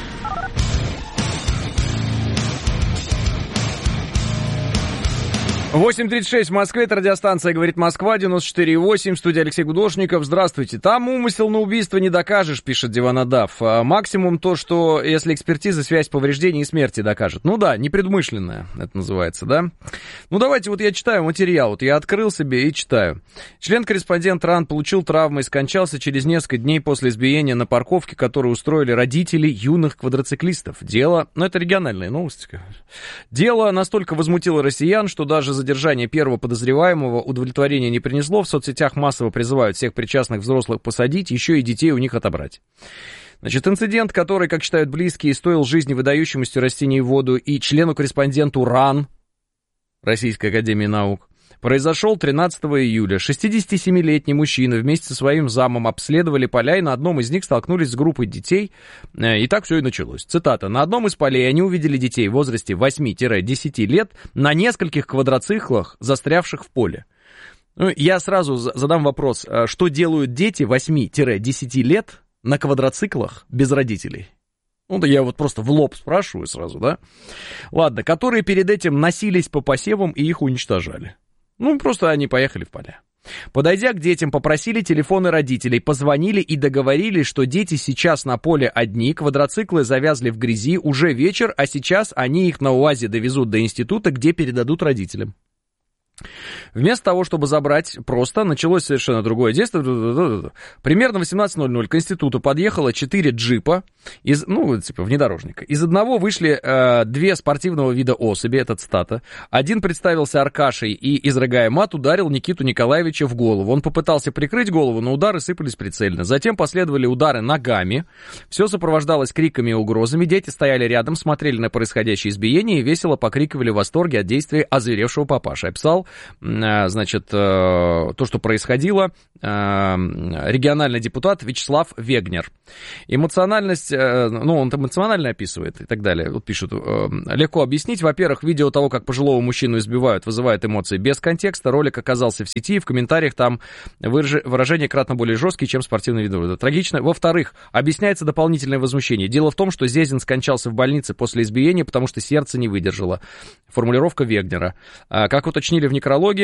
8:36 в Москве, это радиостанция «Говорит Москва», 94,8, студия Алексей Гудошников. Здравствуйте. Там умысел на убийство не докажешь, пишет Диванадав. Максимум то, что если экспертиза связь повреждений и смерти докажет. Ну да, непредумышленное это называется, да? Ну давайте, вот я читаю материал, вот я открыл себе и читаю. Член-корреспондент РАН получил травмы и скончался через несколько дней после избиения на парковке, которую устроили родители юных квадроциклистов. Дело, ну это региональные новости. Дело настолько возмутило россиян, что даже задержание первого подозреваемого удовлетворения не принесло. В соцсетях массово призывают всех причастных взрослых посадить, еще и детей у них отобрать. Значит, инцидент, который, как считают близкие, стоил жизни выдающемуся растениеводу и члену-корреспонденту РАН, Российской академии наук, произошел 13 июля. 67-летний мужчина вместе со своим замом обследовали поля, и на одном из них столкнулись с группой детей. И так все и началось. Цитата. «На одном из полей они увидели детей в возрасте 8-10 лет на нескольких квадроциклах, застрявших в поле». Ну, я сразу задам вопрос. Что делают дети 8-10 лет на квадроциклах без родителей? Ну, да я вот просто в лоб спрашиваю сразу, да? Ладно, которые перед этим носились по посевам и их уничтожали. Ну, просто они поехали в поля. Подойдя к детям, попросили телефоны родителей, позвонили и договорились, что дети сейчас на поле одни, квадроциклы завязли в грязи, уже вечер, а сейчас они их на УАЗе довезут до института, где передадут родителям. Вместо того, чтобы забрать, просто началось совершенно другое действие. Примерно в 18:00 к институту подъехало 4 джипа, внедорожника. Из одного вышли 2 спортивного вида особи, это цитата. Один представился Аркашей и, изрыгая мат, ударил Никиту Николаевича в голову. Он попытался прикрыть голову, но удары сыпались прицельно. Затем последовали удары ногами. Все сопровождалось криками и угрозами. Дети стояли рядом, смотрели на происходящее избиение и весело покрикивали в восторге от действий озверевшего папаши. Описал, значит, то, что происходило, региональный депутат Вячеслав Вегнер. Эмоциональность, он там эмоционально описывает и так далее. Вот пишут, легко объяснить. Во-первых, видео того, как пожилого мужчину избивают, вызывает эмоции без контекста. Ролик оказался в сети, и в комментариях там выражения кратно более жесткие, чем спортивные видео. Это трагично. Во-вторых, объясняется дополнительное возмущение. Дело в том, что Зезин скончался в больнице после избиения, потому что сердце не выдержало. Формулировка Вегнера. Как уточнили в некрологии,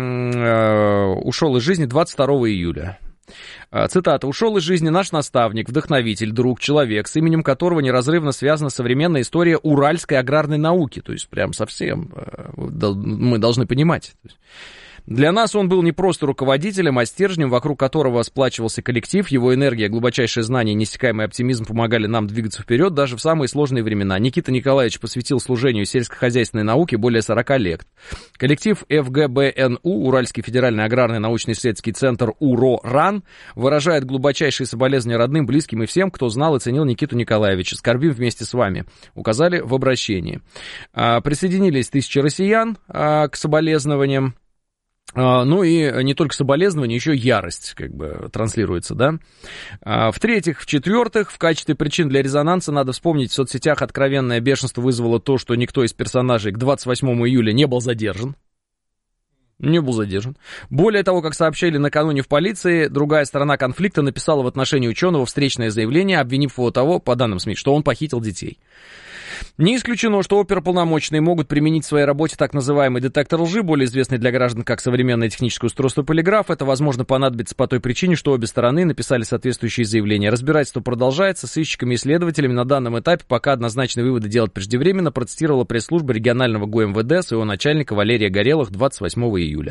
ушел из жизни 22 июля. Цитата. «Ушел из жизни наш наставник, вдохновитель, друг, человек, с именем которого неразрывно связана современная история уральской аграрной науки». То есть прям совсем мы должны понимать. Для нас он был не просто руководителем, а стержнем, вокруг которого сплачивался коллектив. Его энергия, глубочайшее знание и неиссякаемый оптимизм помогали нам двигаться вперед даже в самые сложные времена. Никита Николаевич посвятил служению сельскохозяйственной науке более 40 лет. Коллектив ФГБНУ, Уральский федеральный аграрный научно-исследовательский центр УРО-РАН, выражает глубочайшие соболезнования родным, близким и всем, кто знал и ценил Никиту Николаевича. Скорбим вместе с вами, указали в обращении. Присоединились тысячи россиян к соболезнованиям. Ну и не только соболезнования, еще ярость как бы транслируется, да. В-третьих, в-четвертых, в качестве причин для резонанса надо вспомнить, в соцсетях откровенное бешенство вызвало то, что никто из персонажей к 28 июля не был задержан. Не был задержан. Более того, как сообщили накануне в полиции, другая сторона конфликта написала в отношении ученого встречное заявление, обвинив его того, по данным СМИ, что он похитил детей. Не исключено, что оперуполномоченные могут применить в своей работе так называемый детектор лжи, более известный для граждан как современное техническое устройство полиграф. Это, возможно, понадобится по той причине, что обе стороны написали соответствующие заявления. Разбирательство продолжается. Сыщиками и следователями на данном этапе пока однозначные выводы делать преждевременно, процитировала пресс-служба регионального ГУМВД своего начальника Валерия Горелых 28 июля.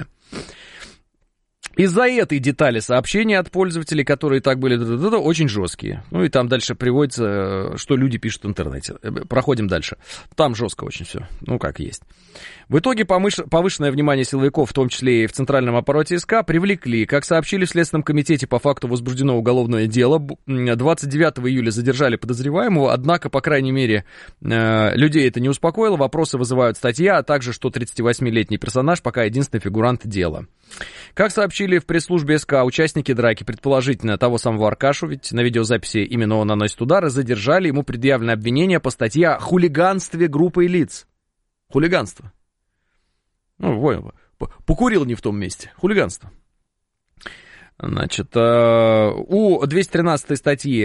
Из-за этой детали сообщения от пользователей, которые так были очень жесткие. Ну и там дальше приводится, что люди пишут в интернете. Проходим дальше. Там жестко очень все. Ну, как есть. В итоге повышенное внимание силовиков, в том числе и в центральном аппарате СК, привлекли. Как сообщили в Следственном комитете, по факту возбуждено уголовное дело. 29 июля задержали подозреваемого, однако, по крайней мере, людей это не успокоило. Вопросы вызывают статья, а также, что 38-летний персонаж пока единственный фигурант дела. Как сообщили в пресс-службе СК, участники драки, предположительно того самого Аркашу, ведь на видеозаписи именно он наносит удары, задержали, ему предъявлено обвинение по статье о хулиганстве группой лиц. Хулиганство. Ну, покурил не в том месте. Хулиганство. Значит, у 213 статьи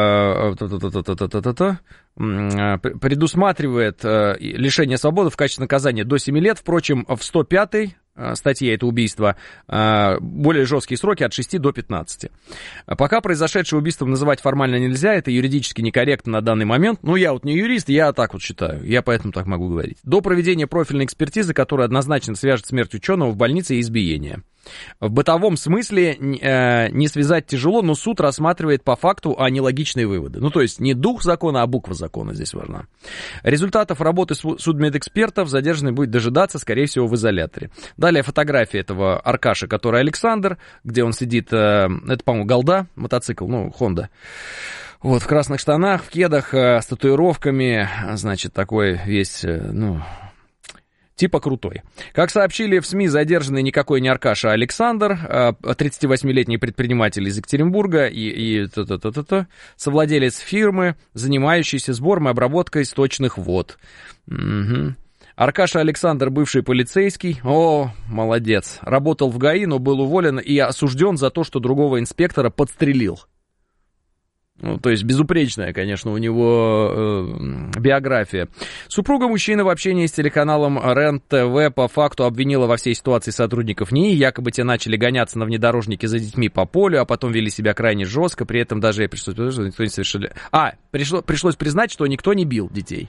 предусматривает лишение свободы в качестве наказания до 7 лет. Впрочем, в 105-й статье, это убийство, более жесткие сроки от 6 до 15. Пока произошедшее убийство называть формально нельзя, это юридически некорректно на данный момент. Ну, я вот не юрист, я так вот считаю, я поэтому так могу говорить. До проведения профильной экспертизы, которая однозначно свяжет смерть ученого в больнице и избиение. В бытовом смысле не связать тяжело, но суд рассматривает по факту, а не логичные выводы. Ну, то есть не дух закона, а буква закона здесь важна. Результатов работы судмедэкспертов задержанный будет дожидаться, скорее всего, в изоляторе. Далее фотография этого Аркаши, который Александр, где он сидит, это, по-моему, Голда, мотоцикл, ну, Honda. Вот, в красных штанах, в кедах, с татуировками, значит, такой весь, ну... типа крутой. Как сообщили в СМИ, задержанный никакой не Аркаша, а Александр, 38-летний предприниматель из Екатеринбурга и совладелец фирмы, занимающийся сбором и обработкой сточных вод. Угу. Аркаша Александр, бывший полицейский, молодец, работал в ГАИ, но был уволен и осужден за то, что другого инспектора подстрелил. Ну, то есть безупречная, конечно, у него биография. Супруга мужчины в общении с телеканалом РЕН-ТВ по факту обвинила во всей ситуации сотрудников НИИ. Якобы те начали гоняться на внедорожнике за детьми по полю, а потом вели себя крайне жестко. При этом даже пришлось признать, что никто не бил детей.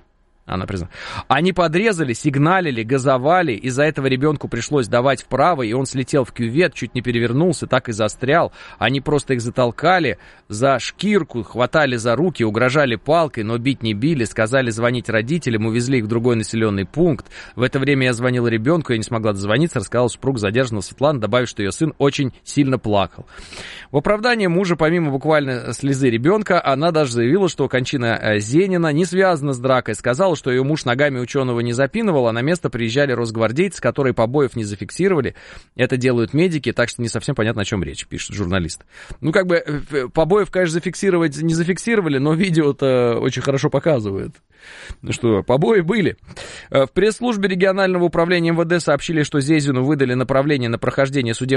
Она признала. Они подрезали, сигналили, газовали. Из-за этого ребенку пришлось давать вправо, и он слетел в кювет, чуть не перевернулся, так и застрял. Они просто их затолкали за шкирку, хватали за руки, угрожали палкой, но бить не били, сказали звонить родителям, увезли их в другой населенный пункт. В это время я звонила ребенку, я не смогла дозвониться, рассказала супругу задержанного Светланы, добавив, что ее сын очень сильно плакал. В оправдании мужа, помимо буквально слезы ребенка, она даже заявила, что кончина Зенина не связана с дракой, сказала, что ее муж ногами ученого не запинывал, а на место приезжали росгвардейцы, которые побоев не зафиксировали. Это делают медики, так что не совсем понятно, о чем речь, пишет журналист. Ну, как бы, побоев, конечно, зафиксировать не зафиксировали, но видео-то очень хорошо показывает, что побои были. В пресс-службе регионального управления МВД сообщили, что Зезину выдали направление на прохождение судебного